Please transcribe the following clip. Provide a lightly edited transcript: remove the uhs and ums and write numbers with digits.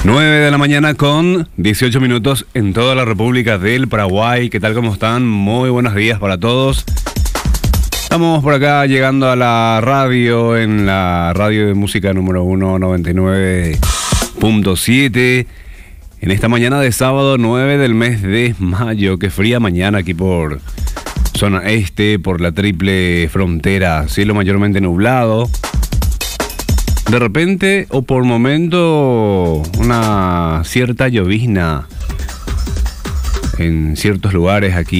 9 de la mañana con 18 minutos en toda la República del Paraguay. ¿Qué tal? ¿Cómo están? Muy buenos días para todos. Estamos por acá llegando a la radio, en la radio de música número 1, 99.7. En esta mañana de sábado 9 del mes de mayo. Qué fría mañana aquí por zona este, por la triple frontera. Cielo mayormente nublado. De repente o por momento una cierta llovizna en ciertos lugares aquí